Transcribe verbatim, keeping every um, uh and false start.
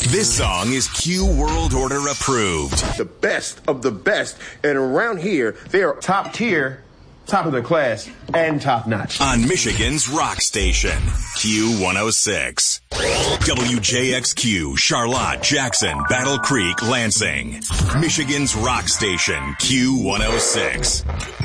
This song is Q World Order approved. The best of the best. And around here, they are top tier, top of their class, and top notch. On Michigan's rock station, Q one oh six. W J X Q, Charlotte, Jackson, Battle Creek, Lansing. Michigan's rock station, Q one oh six.